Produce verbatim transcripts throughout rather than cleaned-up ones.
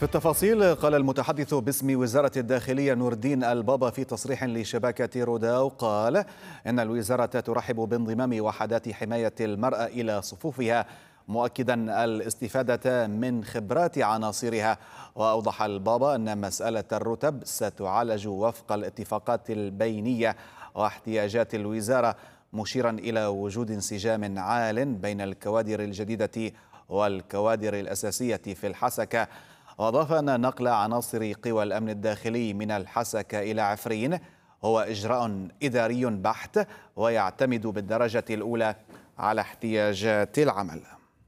في التفاصيل، قال المتحدث باسم وزارة الداخلية نور الدين البابا في تصريح لشبكة روداو، قال إن الوزارة ترحب بانضمام وحدات حماية المرأة إلى صفوفها، مؤكدا الاستفادة من خبرات عناصرها. وأوضح البابا أن مسألة الرتب ستعالج وفق الاتفاقات البينية واحتياجات الوزارة، مشيرا إلى وجود انسجام عال بين الكوادر الجديدة والكوادر الأساسية في الحسكة. وأضاف أن نقل عناصر قوى الأمن الداخلي من الحسكة إلى عفرين هو إجراء إداري بحت، ويعتمد بالدرجة الأولى على احتياجات العمل.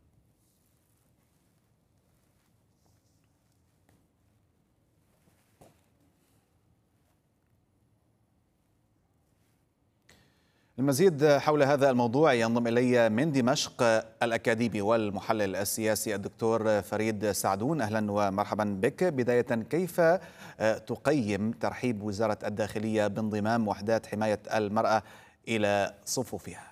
المزيد حول هذا الموضوع ينضم إلي من دمشق الأكاديمي والمحلل السياسي الدكتور فريد سعدون. أهلا ومرحبا بك. بداية، كيف تقيم ترحيب وزارة الداخلية بانضمام وحدات حماية المرأة إلى صفوفها؟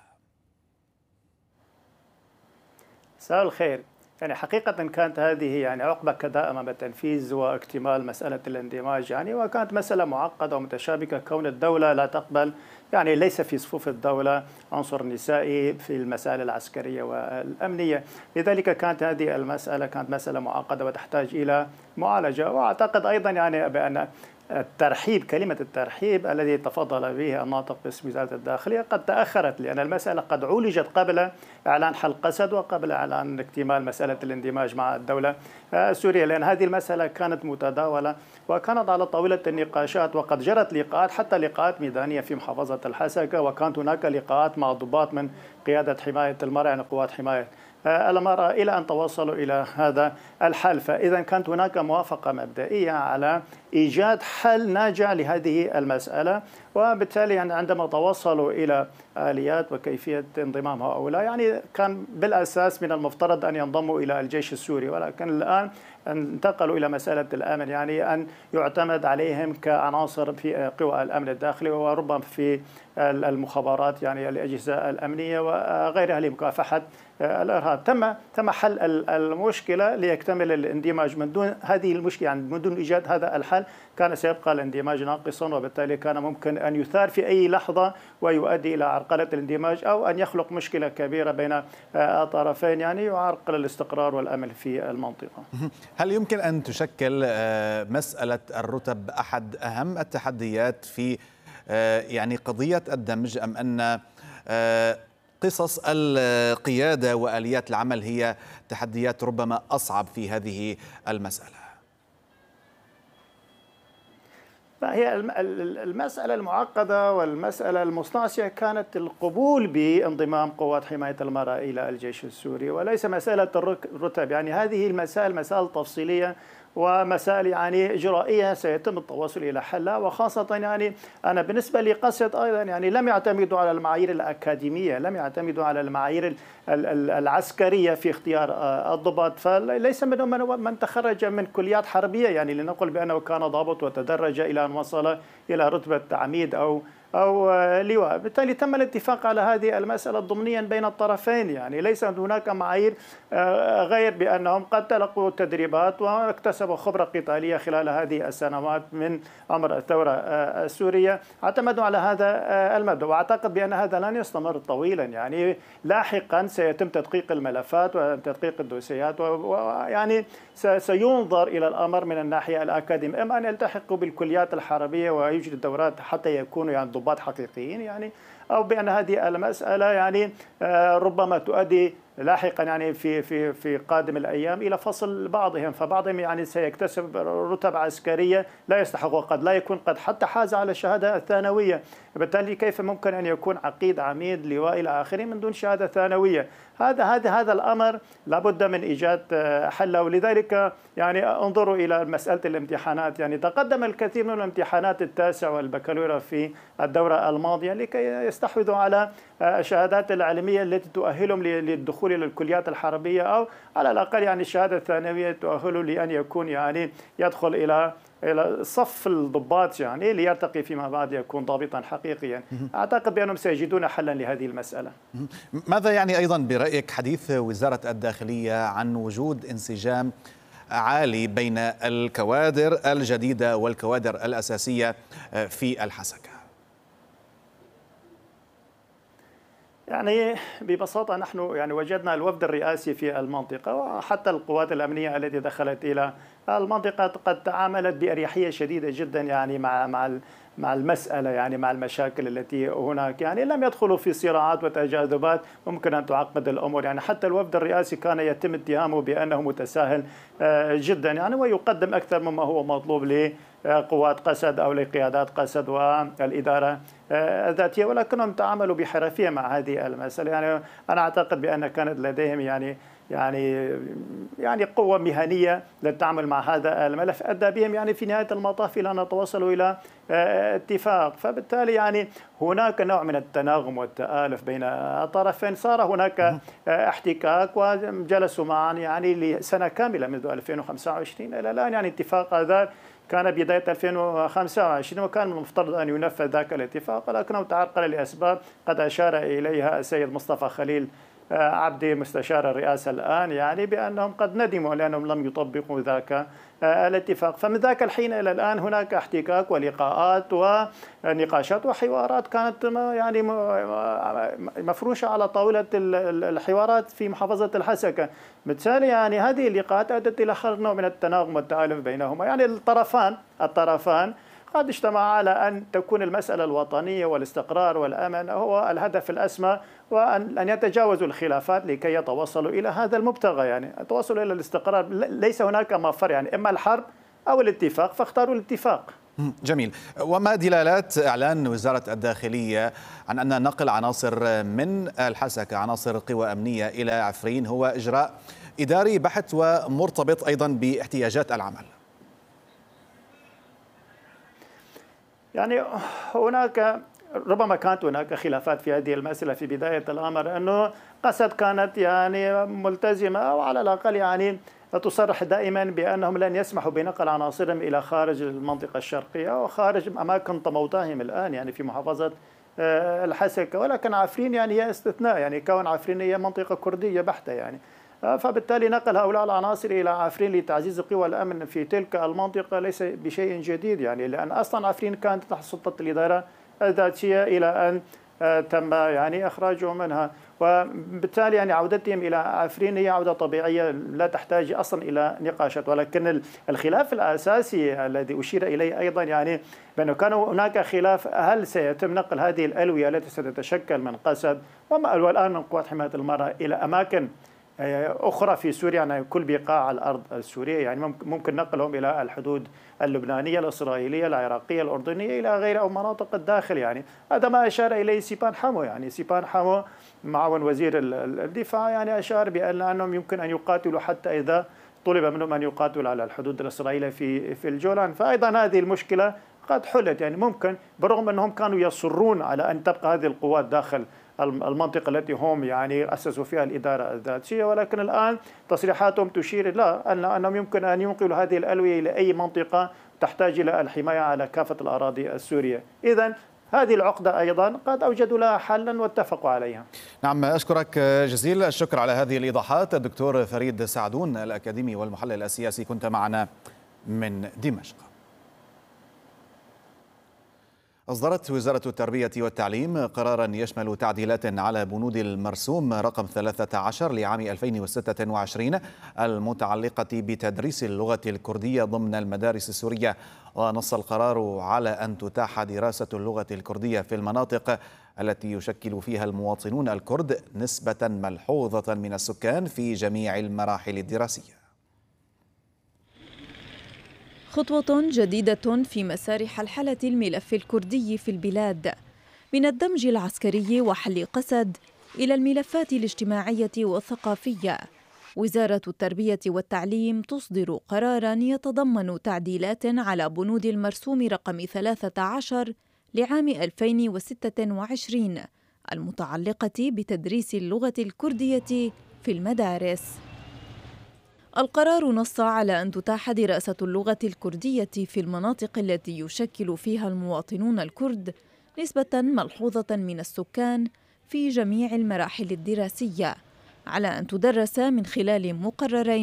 مساء الخير. يعني حقيقة كانت هذه يعني عقبة كداء أمام التنفيذ واكتمال مسألة الاندماج، يعني وكانت مسألة معقدة ومتشابكة، كون الدولة لا تقبل، يعني ليس في صفوف الدولة عنصر نسائي في المسائل العسكرية والأمنية. لذلك كانت هذه المسألة كانت مسألة معقدة وتحتاج إلى معالجة. وأعتقد أيضا يعني بأن الترحيب، كلمة الترحيب الذي تفضل به الناطق باسم وزارة الداخلية قد تأخرت، لأن المسألة قد عولجت قبل إعلان حل قسد وقبل إعلان اكتمال مسألة الاندماج مع الدولة السورية، لأن هذه المسألة كانت متداولة وكانت على طاولة النقاشات، وقد جرت لقاءات حتى لقاءات ميدانية في محافظة الحسكة، وكانت هناك لقاءات مع ضباط من قيادة حماية المرأة، يعني قوات حماية المرأة، إلى أن توصلوا إلى هذا الحل. فإذا كانت هناك موافقة مبدئية على إيجاد حل ناجع لهذه المسألة، وبالتالي يعني عندما توصلوا إلى آليات وكيفية انضمام هؤلاء، يعني كان بالأساس من المفترض أن ينضموا إلى الجيش السوري، ولكن الآن انتقلوا إلى مسألة الأمن، يعني أن يعتمد عليهم كعناصر في قوى الأمن الداخلي وربما في المخابرات، يعني الأجهزة الأمنية وغيرها لمكافحة الإرهاب. تم تم حل المشكلة ليكتمل الاندماج. من دون هذه المشكلة، يعني من دون إيجاد هذا الحل، كان سيبقى الاندماج ناقصا، وبالتالي كان ممكن أن يثار في أي لحظة ويؤدي إلى عرقلة الاندماج، أو أن يخلق مشكلة كبيرة بين الطرفين، يعني يعرقل الاستقرار والأمن في المنطقة. هل يمكن أن تشكل مسألة الرتب أحد أهم التحديات في يعني قضية الدمج، أم أن قصص القيادة وآليات العمل هي تحديات ربما أصعب في هذه المسألة؟ هي المسألة المعقدة والمسألة المستعصية كانت القبول بانضمام قوات حماية المرأة إلى الجيش السوري، وليس مسألة الرتب. يعني هذه المسائل مسائل تفصيلية ومسائل يعني إجرائية سيتم التوصل إلى حلها، وخاصة يعني أنا بالنسبة لي قصد أيضا يعني لم يعتمدوا على المعايير الأكاديمية، لم يعتمدوا على المعايير العسكرية في اختيار الضباط، فليس منهم من تخرج من كليات حربية، يعني لنقل بأنه كان ضابط وتدرج إلى أن وصل إلى رتبة عميد أو أو لواء. بالتالي تم الاتفاق على هذه المسألة ضمنيا بين الطرفين، يعني ليس هناك معايير غير بأنهم قد تلقوا تدريبات واكتسبوا خبرة قتالية خلال هذه السنوات من عمر الثورة السورية، اعتمدوا على هذا المبدأ. وأعتقد بأن هذا لن يستمر طويلا، يعني لاحقا سيتم تدقيق الملفات وتدقيق الدوسيات، ويعني سينظر إلى الأمر من الناحية الأكاديمية، إما أن يلتحقوا بالكليات الحربية ويوجد دورات حتى يكونوا يعني ضباط حقيقيين، يعني أو بأن هذه المسألة يعني ربما تؤدي لاحقا يعني في في في قادم الايام الى فصل بعضهم، فبعضهم يعني سيكتسب رتب عسكريه لا يستحق، وقد لا يكون قد حتى حاز على الشهاده الثانويه. بالتالي كيف ممكن ان يكون عقيد، عميد، لواء الى اخره من دون شهاده ثانويه؟ هذا هذا هذا الامر لابد من ايجاد حله. ولذلك يعني انظروا الى مساله الامتحانات، يعني تقدم الكثير من الامتحانات التاسع والبكالوريا في الدوره الماضيه لكي يستحوذوا على الشهادات العلميه التي تؤهلهم للدخول الى الكليات الحربيه، او على الاقل يعني الشهاده الثانويه تؤهله لان يكون يعني يدخل الى الى صف الضباط، يعني ليرتقي فيما بعد يكون ضابطا حقيقيا. اعتقد بانهم سيجدون حلا لهذه المساله. ماذا يعني ايضا برايك حديث وزاره الداخليه عن وجود انسجام عالي بين الكوادر الجديدة والكوادر الأساسية في الحسكة؟ يعني ببساطة نحن يعني وجدنا الوفد الرئاسي في المنطقة وحتى القوات الأمنية التي دخلت إلى المنطقة قد تعاملت بأريحية شديدة جدا يعني مع مع مع المسألة، يعني مع المشاكل التي هناك، يعني لم يدخلوا في صراعات وتجاذبات ممكن أن تعقد الأمور. يعني حتى الوفد الرئاسي كان يتم اتهامه بأنه متساهل جدا يعني ويقدم أكثر مما هو مطلوب لقوات قسد أو لقيادات قسد والإدارة الذاتية، ولكنهم تعاملوا بحرفية مع هذه المسألة. يعني أنا أعتقد بأن كانت لديهم يعني يعني يعني قوة مهنية للتعامل مع هذا الملف أدى بهم يعني في نهاية المطاف إلى أن توصلوا إلى اتفاق. فبالتالي يعني هناك نوع من التناغم والتآلف بين الطرفين. صار هناك احتكاك وجلسوا معا يعني لسنة كاملة منذ ألفين وخمسة وعشرين إلى الآن. يعني اتفاق هذا كان بداية ألفين وخمسة وعشرين وكان من المفترض أن ينفذ ذاك الاتفاق، ولكنه تعرقل لأسباب قد أشار إليها السيد مصطفى خليل عبدي مستشار الرئاسة الآن، يعني بأنهم قد ندموا لأنهم لم يطبقوا ذاك الاتفاق. فمن ذاك الحين إلى الآن هناك احتكاك ولقاءات ونقاشات وحوارات كانت يعني مفروشة على طاولة الحوارات في محافظة الحسكة. بالتالي يعني هذه اللقاءات أدت إلى خلق نوع من التناغم والتآلف بينهما. يعني الطرفان الطرفان قد اجتمعا على أن تكون المسألة الوطنية والاستقرار والأمن هو الهدف الأسمى، وأن أن يتجاوزوا الخلافات لكي يتوصلوا إلى هذا المبتغى، يعني التوصل إلى الاستقرار. ليس هناك مفر، يعني إما الحرب أو الاتفاق، فاختاروا الاتفاق. جميل. وما دلالات إعلان وزارة الداخلية عن أن نقل عناصر من الحسكة عناصر قوى أمنية إلى عفرين هو إجراء إداري بحت ومرتبط أيضا باحتياجات العمل؟ يعني هناك ربما كانت هناك خلافات في هذه المسألة في بداية الأمر، أنه قسد كانت يعني ملتزمة أو على الأقل يعني تصرح دائما بأنهم لن يسمحوا بنقل عناصرهم إلى خارج المنطقة الشرقية وخارج أماكن طموطاهم الآن يعني في محافظة الحسكة. ولكن عفرين يعني هي استثناء، يعني كون عفرين هي منطقة كردية بحتة يعني، فبالتالي نقل هؤلاء العناصر إلى عفرين لتعزيز قوى الأمن في تلك المنطقة ليس بشيء جديد، يعني لأن أصلا عفرين كانت تحت سلطة الإدارة الذاتية إلى أن تم يعني إخراجهم منها. وبالتالي يعني عودتهم إلى عفرين هي عودة طبيعية لا تحتاج أصلا إلى نقاشات. ولكن الخلاف الأساسي الذي أشير إليه أيضا يعني بأنه كان هناك خلاف هل سيتم نقل هذه الألوية التي ستتشكل من قسد والآن من قوات حماية المرأة إلى أماكن أخرى في سوريا، يعني كل بقاع الأرض السورية، يعني ممكن نقلهم إلى الحدود اللبنانية الإسرائيلية العراقية الأردنية إلى غير أو مناطق الداخل. يعني هذا ما أشار إليه سيبان حمو، يعني سيبان حمو معاون وزير الدفاع يعني أشار بأن أنهم يمكن أن يقاتلوا حتى إذا طلب منهم أن يقاتلوا على الحدود الإسرائيلية في في الجولان. فأيضا هذه المشكلة قد حلت، يعني ممكن برغم أنهم كانوا يصرون على أن تبقى هذه القوات داخل المنطقة التي هم يعني أسسوا فيها الإدارة الذاتية، ولكن الآن تصريحاتهم تشير لا أن أنهم يمكن أن ينقلوا هذه الألوية إلى أي منطقة تحتاج إلى الحماية على كافة الأراضي السورية. إذن هذه العقدة أيضا قد أوجدوا لها حلا واتفقوا عليها. نعم، أشكرك جزيل الشكر على هذه الإيضاحات الدكتور فريد سعدون الأكاديمي والمحلل السياسي، كنت معنا من دمشق. أصدرت وزارة التربية والتعليم قراراً يشمل تعديلات على بنود المرسوم رقم ثلاثة عشر لعام ألفين وستة وعشرين المتعلقة بتدريس اللغة الكردية ضمن المدارس السورية. ونص القرار على أن تتاح دراسة اللغة الكردية في المناطق التي يشكل فيها المواطنون الكرد نسبة ملحوظة من السكان في جميع المراحل الدراسية. خطوة جديدة في مسار حلحلة الملف الكردي في البلاد، من الدمج العسكري وحل قسد إلى الملفات الاجتماعية والثقافية. وزارة التربية والتعليم تصدر قراراً يتضمن تعديلات على بنود المرسوم رقم ثلاثة عشر لعام ألفين وستة وعشرين المتعلقة بتدريس اللغة الكردية في المدارس. القرار نص على أن تتاح دراسة اللغة الكردية في المناطق التي يشكل فيها المواطنون الكرد نسبة ملحوظة من السكان في جميع المراحل الدراسية، على أن تدرس من خلال مقررين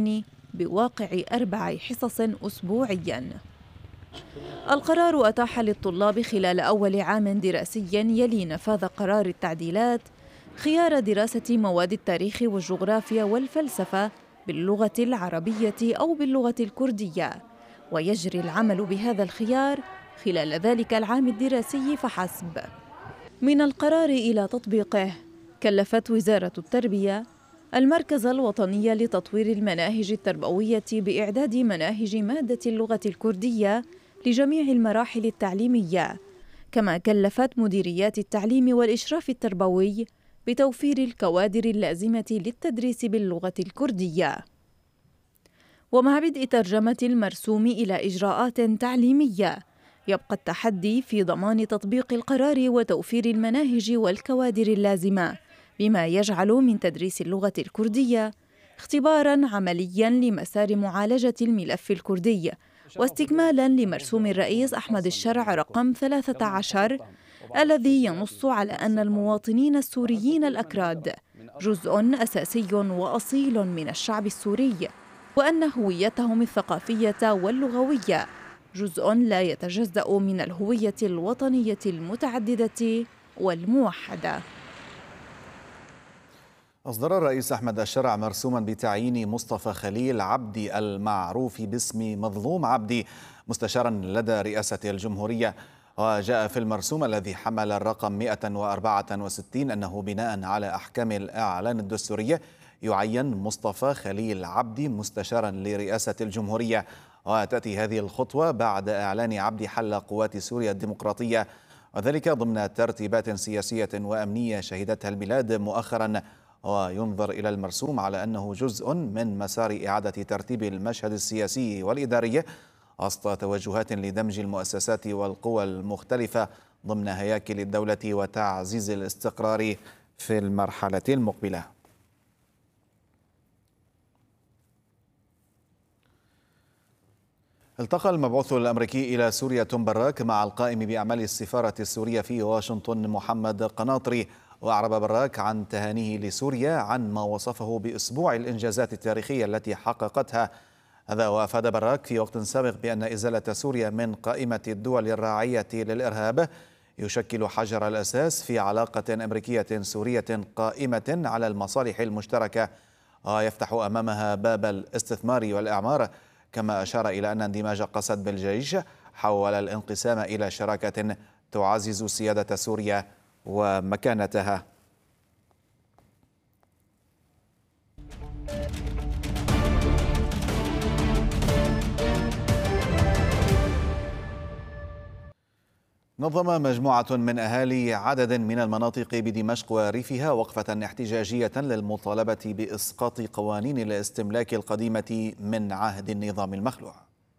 بواقع أربع حصص أسبوعياً. القرار أتاح للطلاب خلال أول عام دراسي يلي نفاذ قرار التعديلات خيار دراسة مواد التاريخ والجغرافيا والفلسفة باللغة العربية أو باللغة الكردية، ويجري العمل بهذا الخيار خلال ذلك العام الدراسي فحسب. من القرار إلى تطبيقه، كلفت وزارة التربية المركز الوطني لتطوير المناهج التربوية بإعداد مناهج مادة اللغة الكردية لجميع المراحل التعليمية، كما كلفت مديريات التعليم والإشراف التربوي بتوفير الكوادر اللازمة للتدريس باللغة الكردية. ومع بدء ترجمة المرسوم إلى إجراءات تعليمية، يبقى التحدي في ضمان تطبيق القرار وتوفير المناهج والكوادر اللازمة، بما يجعل من تدريس اللغة الكردية اختباراً عملياً لمسار معالجة الملف الكردي، واستكمالاً لمرسوم الرئيس أحمد الشرع رقم ثلاثة عشر الذي ينص على أن المواطنين السوريين الأكراد جزء أساسي وأصيل من الشعب السوري، وأن هويتهم الثقافية واللغوية جزء لا يتجزأ من الهوية الوطنية المتعددة والموحدة. أصدر الرئيس أحمد الشرع مرسوما بتعيين مصطفى خليل عبدي المعروف باسم مظلوم عبدي مستشارا لدى رئاسة الجمهورية. وجاء في المرسوم الذي حمل الرقم مئة وأربعة وستين أنه بناء على أحكام الإعلان الدستوري يعين مصطفى خليل عبدي مستشارا لرئاسة الجمهورية. وتأتي هذه الخطوة بعد إعلان عبدي حل قوات سوريا الديمقراطية، وذلك ضمن ترتيبات سياسية وأمنية شهدتها البلاد مؤخرا. وينظر إلى المرسوم على أنه جزء من مسار إعادة ترتيب المشهد السياسي والإداري وسط توجهات لدمج المؤسسات والقوى المختلفة ضمن هياكل الدولة وتعزيز الاستقرار في المرحلة المقبلة. التقى المبعوث الأمريكي إلى سوريا توم براك مع القائم بأعمال السفارة السورية في واشنطن محمد قناطري، وأعرب براك عن تهانيه لسوريا عن ما وصفه بأسبوع الإنجازات التاريخية التي حققتها. هذا وأفاد براك في وقت سابق بأن إزالة سوريا من قائمة الدول الراعية للإرهاب يشكل حجر الأساس في علاقة أمريكية سورية قائمة على المصالح المشتركة ويفتح أمامها باب الاستثمار والإعمار. كما أشار إلى أن اندماج قسد بالجيش حول الانقسام إلى شراكة تعزز سيادة سوريا ومكانتها. نظم مجموعة من أهالي عدد من المناطق بدمشق وريفها وقفة احتجاجية للمطالبة بإسقاط قوانين الاستملاك القديمة من عهد النظام المخلوع.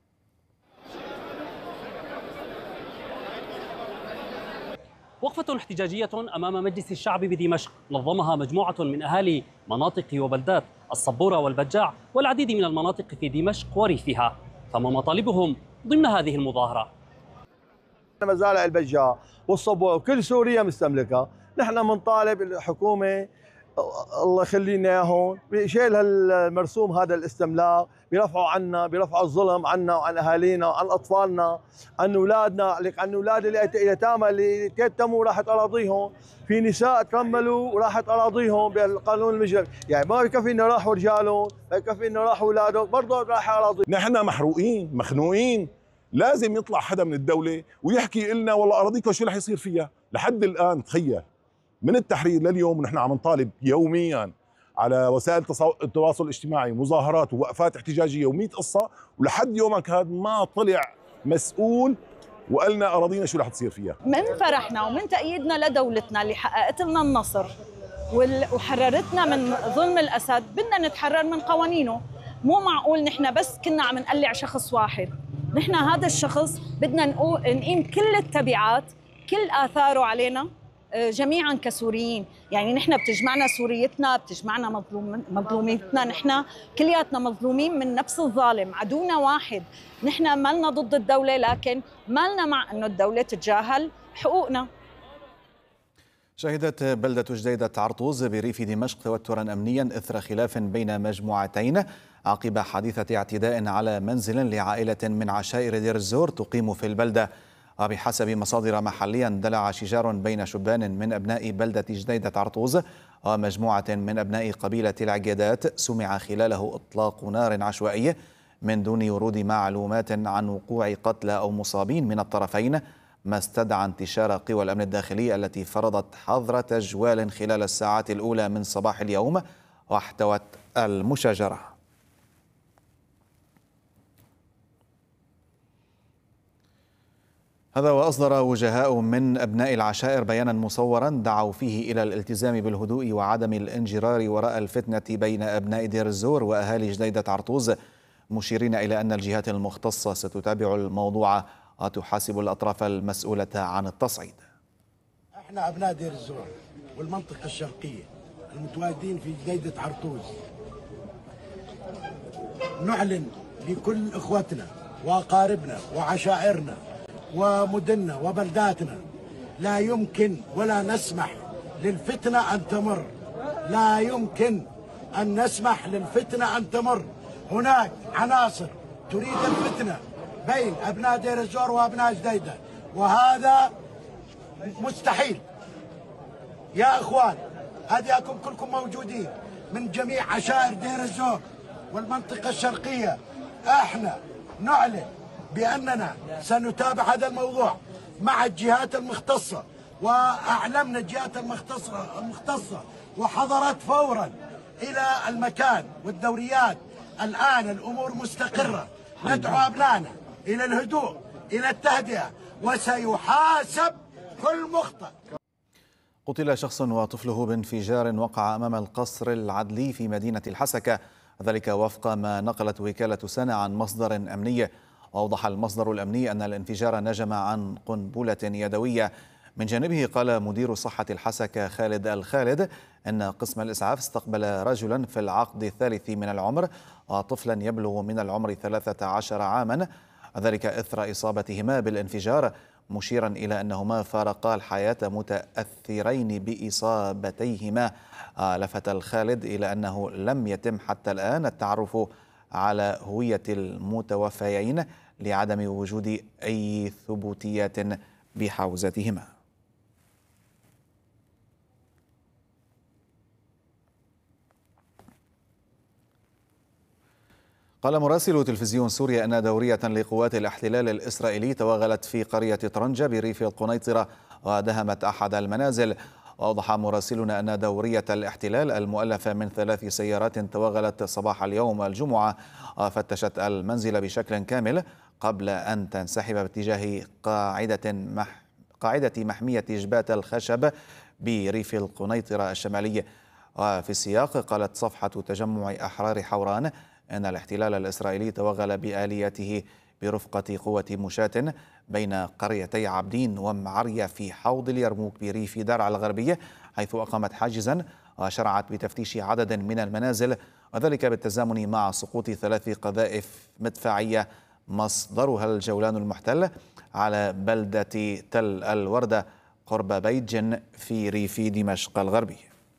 وقفة احتجاجية أمام مجلس الشعب بدمشق نظمها مجموعة من أهالي مناطق وبلدات الصبورة والبجاع والعديد من المناطق في دمشق وريفها. فما مطالبهم ضمن هذه المظاهرة؟ مزارع البجاع والصبور وكل سوريا مستملكة. نحن بنطالب الحكومة الله يخلينا اياهم بشيل هالمرسوم هذا الاستملاك، بيرفعوا عنا بيرفعوا الظلم عنا وعن اهالينا وعن اطفالنا عن اولادنا، عن اولاد اليتامى اللي تيتموا وراحت اراضيهم، في نساء ترملوا وراحت اراضيهم بالقانون المجرم، يعني ما بكفي انه راحوا رجالهم، ما بكفي انه راحوا اولادهم، برضه راح اراضيهم. نحن محروقين مخنوقين، لازم يطلع حدا من الدولة ويحكي لنا والله اراضيكم شو رح يصير فيها. لحد الان تخيل من التحرير لليوم ونحن عم نطالب يوميا على وسائل التواصل الاجتماعي مظاهرات ووقفات احتجاجيه ومئة قصه، ولحد يومك هذا ما طلع مسؤول وقالنا اراضينا شو رح تصير فيها. من فرحنا ومن تأييدنا لدولتنا اللي حققت لنا النصر وحررتنا من ظلم الاسد، بدنا نتحرر من قوانينه. مو معقول نحن بس كنا عم نقلع شخص واحد، نحن هذا الشخص بدنا نقيم كل التبعات كل آثاره علينا جميعا كسوريين. يعني نحن بتجمعنا سوريتنا، بتجمعنا مظلوم مظلوميتنا، نحن كلياتنا مظلومين من نفس الظالم، عدونا واحد. نحن مالنا ضد الدولة، لكن مالنا مع انه الدولة تتجاهل حقوقنا. شهدت بلدة جديدة عرطوز بريف دمشق توترا أمنيا إثر خلاف بين مجموعتين عقب حادثة اعتداء على منزل لعائلة من عشائر دير الزور تقيم في البلدة. وبحسب مصادر محلية اندلع شجار بين شبان من أبناء بلدة جديدة عرطوز ومجموعة من أبناء قبيلة العقيدات، سمع خلاله إطلاق نار عشوائي من دون ورود معلومات عن وقوع قتلى أو مصابين من الطرفين، ما استدعى انتشار قوى الأمن الداخلي التي فرضت حظر تجوال خلال الساعات الأولى من صباح اليوم واحتوت المشاجرة. هذا وأصدر وجهاء من أبناء العشائر بيانا مصورا دعوا فيه إلى الالتزام بالهدوء وعدم الانجرار وراء الفتنة بين أبناء دير الزور وأهالي جديدة عرطوز، مشيرين إلى أن الجهات المختصة ستتابع الموضوع وتحاسب الأطراف المسؤولة عن التصعيد. احنا أبناء دير الزور والمنطقة الشرقية المتواجدين في جديدة عرطوز نعلن لكل إخوتنا وأقاربنا وعشائرنا ومدننا وبلداتنا لا يمكن ولا نسمح للفتنة أن تمر، لا يمكن أن نسمح للفتنة أن تمر. هناك عناصر تريد الفتنة بين أبناء دير الزور وأبناء جديدة، وهذا مستحيل. يا إخوان، هديكم كلكم موجودين من جميع عشائر دير الزور والمنطقة الشرقية، احنا نعلن بأننا سنتابع هذا الموضوع مع الجهات المختصة، وأعلمنا الجهات المختصة المختصة وحضرت فورا إلى المكان والدوريات. الآن الأمور مستقرة، ندعو أبنائنا إلى الهدوء إلى التهدئة وسيحاسب كل مخطئ. قتل شخص وطفله بانفجار وقع أمام القصر العدلي في مدينة الحسكة، ذلك وفق ما نقلت وكالة سنة عن مصدر أمني. وأوضح المصدر الأمني أن الانفجار نجم عن قنبلة يدوية. من جانبه قال مدير صحة الحسكة خالد الخالد أن قسم الإسعاف استقبل رجلا في العقد الثالث من العمر وطفلا يبلغ من العمر ثلاثة عشر عاما، ذلك إثر إصابتهما بالانفجار، مشيرا إلى أنهما فارقا الحياة متأثرين بإصابتيهما. لفت الخالد إلى أنه لم يتم حتى الآن التعرف على هوية المتوفيين لعدم وجود أي ثبوتيات بحوزتهما. قال مراسل تلفزيون سوريا أن دورية لقوات الاحتلال الإسرائيلي توغلت في قرية طرنجة بريف القنيطرة ودهمت أحد المنازل. وأوضح مراسلنا أن دورية الاحتلال المؤلفة من ثلاث سيارات توغلت صباح اليوم الجمعة وفتشت المنزل بشكل كامل قبل أن تنسحب باتجاه قاعدة مح... قاعدة محمية جبات الخشب بريف القنيطرة الشمالي. وفي السياق قالت صفحة تجمع أحرار حوران أن الاحتلال الإسرائيلي توغل بآلياته برفقة قوة مشاة بين قريتي عبدين ومعرية في حوض اليرموك بريف درعا الغربية، حيث أقامت حاجزا وشرعت بتفتيش عدد من المنازل، وذلك بالتزامن مع سقوط ثلاث قذائف مدفعية مصدرها الجولان المحتل على بلدة تل الوردة قرب بيت جن في ريف دمشق الغربي.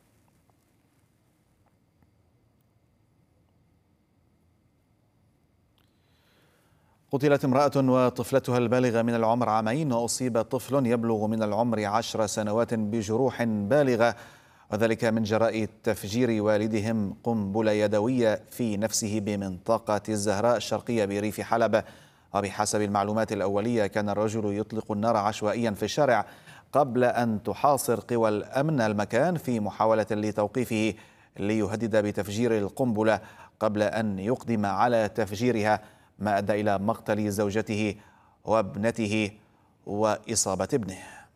قتلت امرأة وطفلتها البالغة من العمر عامين، وأصيب طفل يبلغ من العمر عشر سنوات بجروح بالغة، وذلك من جراء تفجير والدهم قنبلة يدوية في نفسه بمنطقة الزهراء الشرقية بريف حلب. وبحسب المعلومات الأولية كان الرجل يطلق النار عشوائيا في الشارع قبل أن تحاصر قوى الأمن المكان في محاولة لتوقيفه ليهدد بتفجير القنبلة قبل أن يقدم على تفجيرها، ما أدى إلى مقتل زوجته وابنته وإصابة ابنه.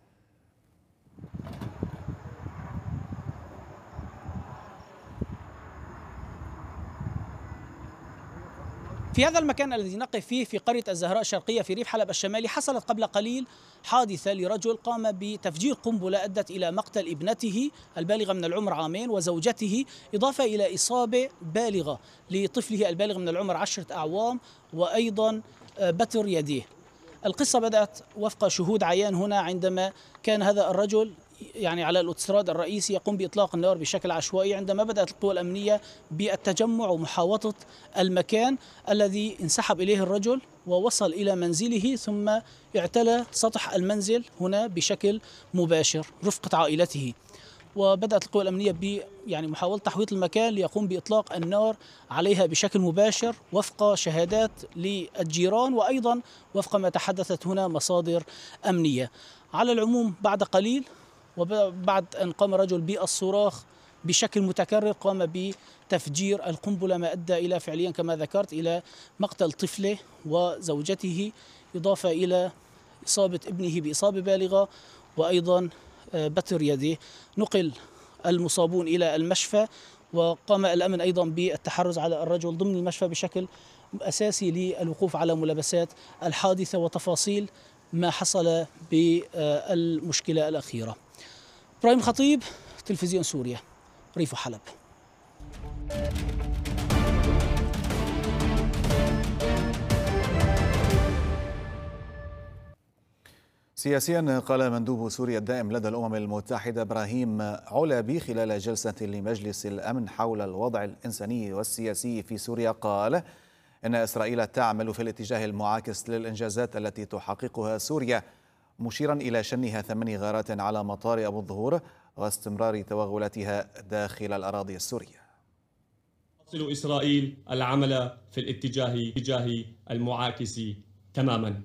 في هذا المكان الذي نقف فيه في قرية الزهراء الشرقية في ريف حلب الشمالي حصلت قبل قليل حادثة لرجل قام بتفجير قنبلة أدت إلى مقتل ابنته البالغة من العمر عامين وزوجته، إضافة إلى إصابة بالغة لطفله البالغ من العمر عشرة أعوام وأيضا بتر يديه. القصة بدأت وفق شهود عيان هنا عندما كان هذا الرجل يعني على الاوتوستراد الرئيسي يقوم بإطلاق النار بشكل عشوائي، عندما بدأت القوى الأمنية بالتجمع ومحاوطة المكان الذي انسحب إليه الرجل ووصل إلى منزله، ثم اعتلى سطح المنزل هنا بشكل مباشر رفقة عائلته. وبدأت القوى الأمنية ب يعني محاولة تحويط المكان ليقوم بإطلاق النار عليها بشكل مباشر وفق شهادات للجيران وأيضا وفق ما تحدثت هنا مصادر أمنية. على العموم بعد قليل وبعد أن قام الرجل بالصراخ بشكل متكرر قام بتفجير القنبلة، ما أدى إلى فعليا كما ذكرت إلى مقتل طفله وزوجته، إضافة إلى إصابة ابنه بإصابة بالغة وأيضا بتر يده. نقل المصابون إلى المشفى، وقام الأمن أيضا بالتحرز على الرجل ضمن المشفى بشكل أساسي للوقوف على ملابسات الحادثة وتفاصيل ما حصل بالمشكلة الأخيرة. إبراهيم خطيب، تلفزيون سوريا، ريف حلب. سياسيا، قال مندوب سوريا الدائم لدى الأمم المتحدة إبراهيم علبي خلال جلسة لمجلس الأمن حول الوضع الإنساني والسياسي في سوريا، قال إن إسرائيل تعمل في الاتجاه المعاكس للإنجازات التي تحققها سوريا، مشيرا إلى شنها ثمان غارات على مطار أبو الظهور واستمرار توغلاتها داخل الأراضي السورية. تصل إسرائيل العمل في الاتجاه المعاكس تماما.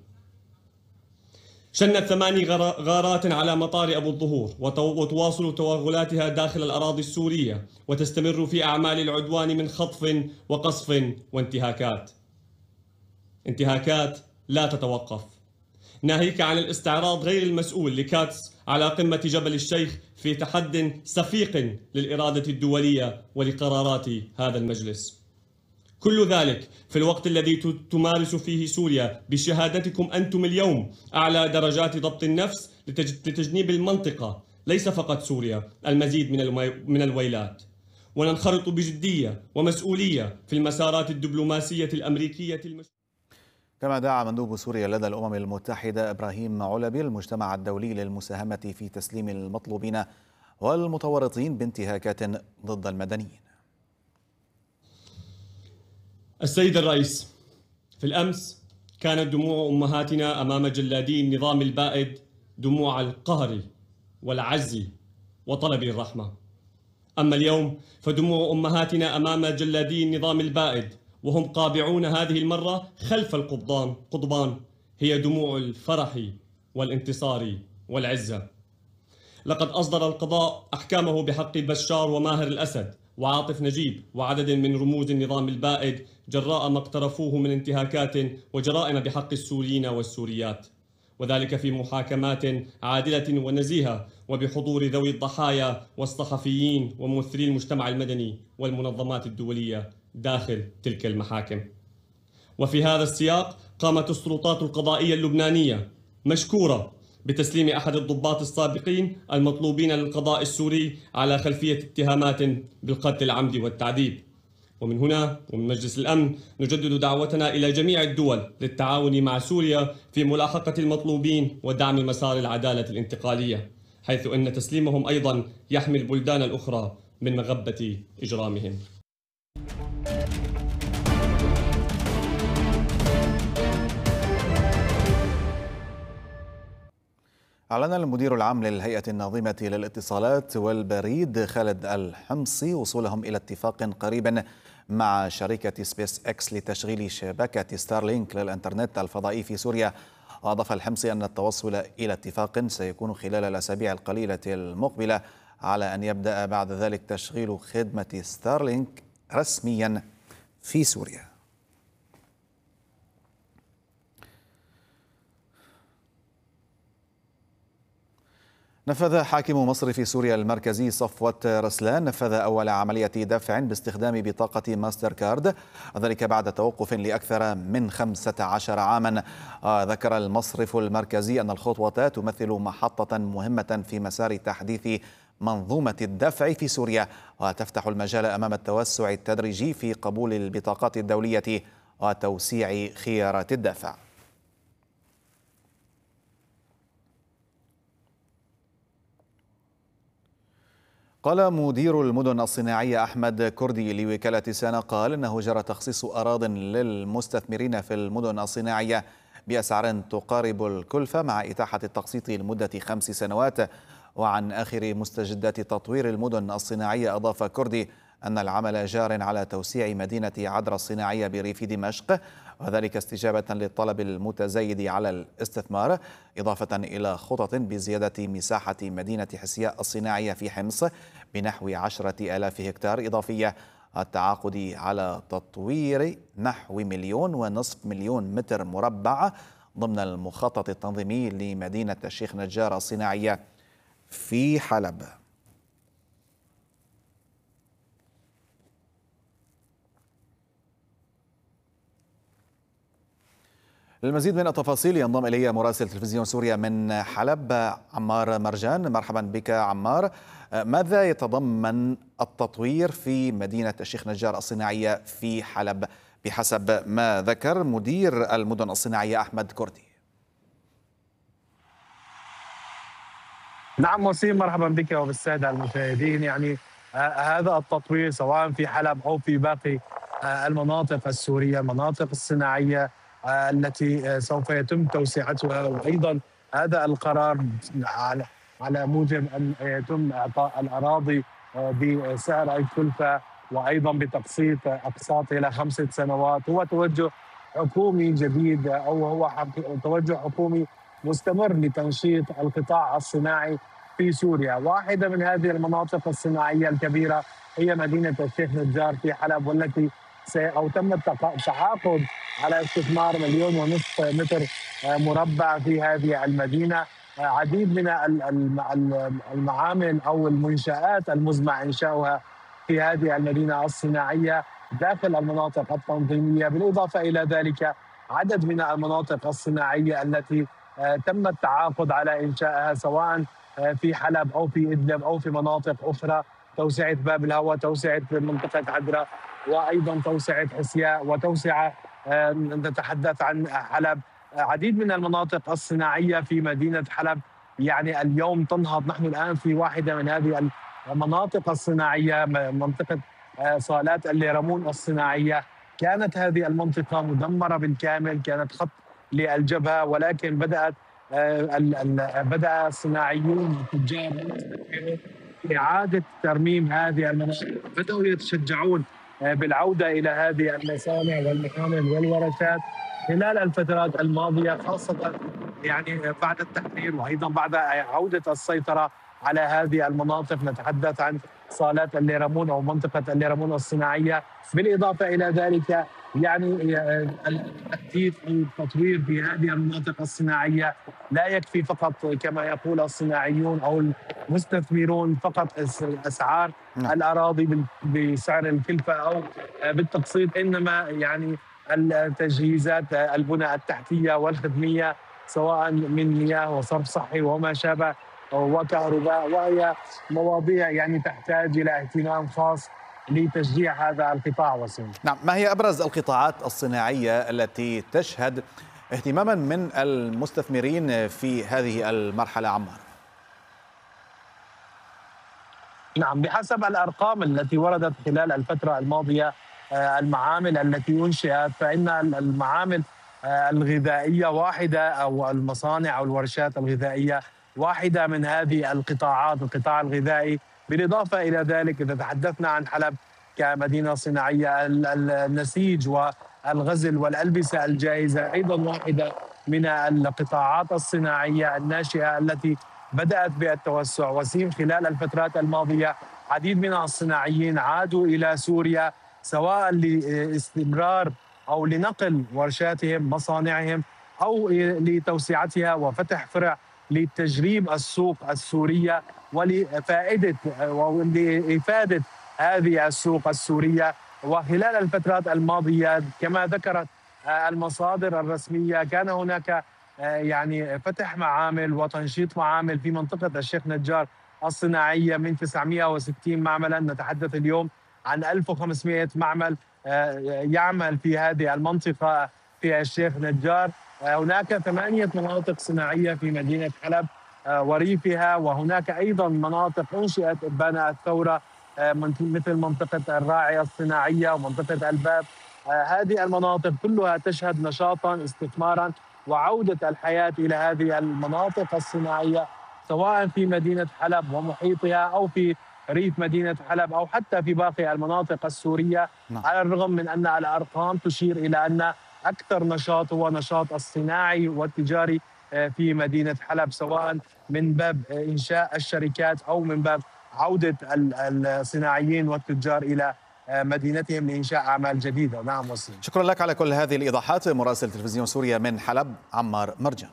شنت ثماني غارات على مطار أبو الظهور وتواصل توغلاتها داخل الأراضي السورية، وتستمر في أعمال العدوان من خطف وقصف وانتهاكات انتهاكات لا تتوقف، ناهيك عن الاستعراض غير المسؤول لكاتس على قمة جبل الشيخ في تحد سفيق للإرادة الدولية ولقرارات هذا المجلس. كل ذلك في الوقت الذي تمارس فيه سوريا بشهادتكم أنتم اليوم أعلى درجات ضبط النفس لتجنيب المنطقة، ليس فقط سوريا، المزيد من الويلات، وننخرط بجدية ومسؤولية في المسارات الدبلوماسية الأمريكية المشروعة. كما دعا مندوب سوريا لدى الأمم المتحدة إبراهيم علبي المجتمع الدولي للمساهمة في تسليم المطلوبين والمتورطين بانتهاكات ضد المدنيين. السيد الرئيس، في الأمس كانت دموع أمهاتنا أمام جلادي النظام البائد دموع القهر والعجز وطلب الرحمة. أما اليوم فدموع أمهاتنا أمام جلادي النظام البائد وهم قابعون هذه المرة خلف القضبان قضبان هي دموع الفرح والانتصار والعزة. لقد أصدر القضاء أحكامه بحق بشار وماهر الأسد وعاطف نجيب وعدد من رموز النظام البائد جراء ما اقترفوه من انتهاكات وجرائم بحق السوريين والسوريات، وذلك في محاكمات عادلة ونزيهة وبحضور ذوي الضحايا والصحفيين وممثلي المجتمع المدني والمنظمات الدولية داخل تلك المحاكم. وفي هذا السياق قامت السلطات القضائية اللبنانية مشكورة بتسليم أحد الضباط السابقين المطلوبين للقضاء السوري على خلفية اتهامات بالقتل العمدي والتعذيب. ومن هنا ومن مجلس الأمن نجدد دعوتنا إلى جميع الدول للتعاون مع سوريا في ملاحقة المطلوبين ودعم مسار العدالة الانتقالية، حيث أن تسليمهم أيضا يحمي البلدان الأخرى من مغبة إجرامهم. أعلن المدير العام للهيئة الناظمة للاتصالات والبريد خالد الحمصي وصولهم إلى اتفاق قريب مع شركة سبيس إكس لتشغيل شبكة ستارلينك للإنترنت الفضائي في سوريا. وأضاف الحمصي أن التوصل إلى اتفاق سيكون خلال الأسابيع القليلة المقبلة، على أن يبدأ بعد ذلك تشغيل خدمة ستارلينك رسميا في سوريا. نفذ حاكم مصرف سوريا المركزي صفوة رسلان نفذ أول عملية دفع باستخدام بطاقة ماستر كارد، ذلك بعد توقف لأكثر من خمسة عشر عاما. ذكر المصرف المركزي أن الخطوة تمثل محطة مهمة في مسار تحديث منظومة الدفع في سوريا، وتفتح المجال أمام التوسع التدريجي في قبول البطاقات الدولية وتوسيع خيارات الدفع. قال مدير المدن الصناعية أحمد كردي لوكالة سانا قال إنه جرى تخصيص أراضٍ للمستثمرين في المدن الصناعية بأسعار تقارب الكلفة مع إتاحة التقسيط لمدة خمس سنوات. وعن آخر مستجدات تطوير المدن الصناعية أضاف كردي أن العمل جار على توسيع مدينة عدرا الصناعية بريف دمشق، وذلك استجابة للطلب المتزايد على الاستثمار، إضافة إلى خطط بزيادة مساحة مدينة حسياء الصناعية في حمص بنحو عشرة آلاف هكتار إضافية، التعاقد على تطوير نحو مليون ونصف مليون متر مربع ضمن المخطط التنظيمي لمدينة الشيخ نجار الصناعية في حلب. للمزيد من التفاصيل ينضم إلي مراسل تلفزيون سوريا من حلب عمار مرجان. مرحبا بك عمار. ماذا يتضمن التطوير في مدينة الشيخ نجار الصناعية في حلب بحسب ما ذكر مدير المدن الصناعية أحمد كردي؟ نعم وسيم، مرحبا بك وبالسادة المشاهدين. يعني آه هذا التطوير سواء في حلب أو في باقي آه المناطق السورية، المناطق الصناعية آه التي آه سوف يتم توسعتها، وأيضا هذا القرار على على موجب أن يتم إعطاء الأراضي آه بسعر الكلفة وأيضا بتقسيط أقساط إلى خمسة سنوات، هو توجه حكومي جديد أو هو توجه حكومي مستمر لتنشيط القطاع الصناعي في سوريا. واحدة من هذه المناطق الصناعية الكبيرة هي مدينة الشيخ نجار في حلب، والتي أو تم التعاقد على استثمار مليون ونصف متر مربع في هذه المدينة. عديد من المعامل أو المنشآت المزمع إنشاؤها في هذه المدينة الصناعية داخل المناطق التنظيمية، بالإضافة إلى ذلك عدد من المناطق الصناعية التي تم التعاقد على إنشائها سواء في حلب أو في إدلب أو في مناطق أخرى، توسعة باب الهوى، توسعة منطقة عدرا، وأيضا توسعة حسياء، وتوسعة نتحدث عن حلب. عديد من المناطق الصناعية في مدينة حلب يعني اليوم تنهض. نحن الآن في واحدة من هذه المناطق الصناعية، منطقة صالات الليرمون الصناعية. كانت هذه المنطقة مدمرة بالكامل، كانت خط للجبهة، ولكن بدأت بدأ الصناعيون والتجار إعادة ترميم هذه المناطق، بدأوا يتشجعون بالعودة إلى هذه المصانع والمعامل والورشات خلال الفترات الماضية، خاصة يعني بعد التحرير وأيضا بعد عودة السيطرة على هذه المناطق. نتحدث عن صالات الليرمون أو منطقة الليرمون الصناعية. بالإضافة إلى ذلك يعني التحديث أو التطوير في هذه المناطق الصناعية لا يكفي فقط كما يقول الصناعيون أو المستثمرون فقط أسعار الأراضي بسعر الكلفة أو بالتقسيط، إنما يعني التجهيزات البنى التحتية والخدمية سواء من مياه وصرف صحي وما شابه وكهرباء، وهي مواضيع يعني تحتاج إلى اهتمام خاص لتشجيع هذا القطاع. وسيم، نعم، ما هي أبرز القطاعات الصناعية التي تشهد اهتماما من المستثمرين في هذه المرحلة عمار؟ نعم، بحسب الأرقام التي وردت خلال الفترة الماضية المعامل التي أنشئت، فإن المعامل الغذائية واحدة أو المصانع أو الورشات الغذائية واحدة من هذه القطاعات، القطاع الغذائي. بالإضافة إلى ذلك إذا تحدثنا عن حلب كمدينة صناعية، النسيج والغزل والألبسة الجاهزة أيضا واحدة من القطاعات الصناعية الناشئة التي بدأت بالتوسع. وسيم، خلال الفترات الماضية عديد من الصناعيين عادوا إلى سوريا سواء لاستمرار أو لنقل ورشاتهم مصانعهم أو لتوسعتها وفتح فرع لتجريب السوق السورية ولفائدة ولإفادة هذه السوق السورية. وخلال الفترات الماضية كما ذكرت المصادر الرسمية كان هناك يعني فتح معامل وتنشيط معامل في منطقة الشيخ نجار الصناعية من تسعمئة وستين معملا. نتحدث اليوم عن ألف وخمسمئة معمل يعمل في هذه المنطقة في الشيخ نجار. هناك ثمانية مناطق صناعية في مدينة حلب وريفها. وهناك أيضا مناطق أنشئت إبان الثورة مثل منطقة الراعي الصناعية ومنطقة الباب. هذه المناطق كلها تشهد نشاطا استثمارا وعودة الحياة إلى هذه المناطق الصناعية، سواء في مدينة حلب ومحيطها أو في ريف مدينة حلب أو حتى في باقي المناطق السورية. نعم. على الرغم من أن الأرقام تشير إلى أن أكثر نشاط هو نشاط الصناعي والتجاري في مدينة حلب، سواء من باب إنشاء الشركات أو من باب عودة الصناعيين والتجار إلى مدينتهم لإنشاء أعمال جديدة. نعم وسيم. شكرا لك على كل هذه الإيضاحات. مراسل تلفزيون سوريا من حلب عمار مرجان.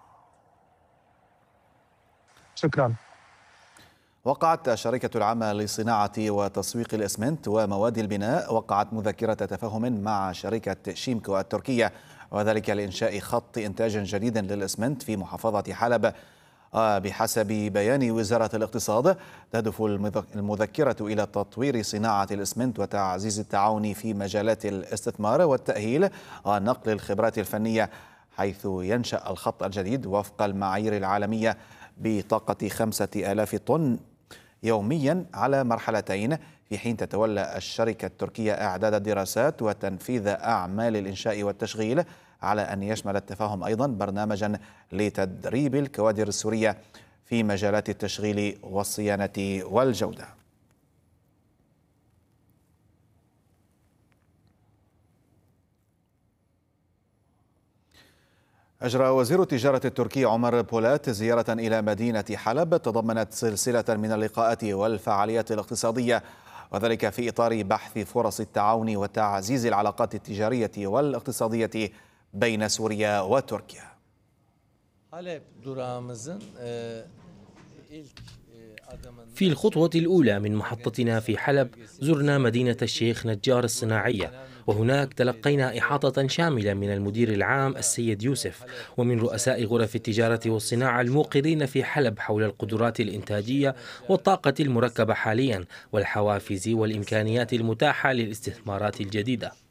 شكرا. وقعت الشركة العامة لصناعة وتسويق الإسمنت ومواد البناء وقعت مذكرة تفاهم مع شركة شيمكو التركية، وذلك لإنشاء خط إنتاج جديد للإسمنت في محافظة حلب. بحسب بيان وزارة الاقتصاد، تهدف المذكرة إلى تطوير صناعة الإسمنت وتعزيز التعاون في مجالات الاستثمار والتأهيل ونقل الخبرات الفنية، حيث ينشأ الخط الجديد وفق المعايير العالمية بطاقة خمسة آلاف طن يوميا على مرحلتين، في حين تتولى الشركة التركية إعداد الدراسات وتنفيذ أعمال الإنشاء والتشغيل، على أن يشمل التفاهم أيضا برنامجا لتدريب الكوادر السورية في مجالات التشغيل والصيانة والجودة. أجرى وزير التجارة التركي عمر بولات زيارة إلى مدينة حلب تضمنت سلسلة من اللقاءات والفعاليات الاقتصادية، وذلك في إطار بحث فرص التعاون وتعزيز العلاقات التجارية والاقتصادية بين سوريا وتركيا. في الخطوة الأولى من محطتنا في حلب زرنا مدينة الشيخ نجار الصناعية، وهناك تلقينا إحاطة شاملة من المدير العام السيد يوسف ومن رؤساء غرف التجارة والصناعة الموقرين في حلب حول القدرات الإنتاجية والطاقة المركبة حاليا والحوافز والإمكانيات المتاحة للاستثمارات الجديدة.